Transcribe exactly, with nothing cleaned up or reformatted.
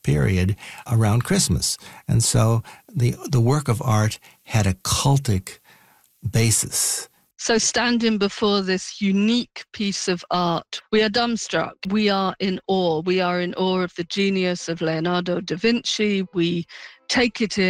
period around Christmas. And so the the work of art had a cultic basis. So standing before this unique piece of art, we are dumbstruck. We are in awe. We are in awe of the genius of Leonardo da Vinci. We take it in.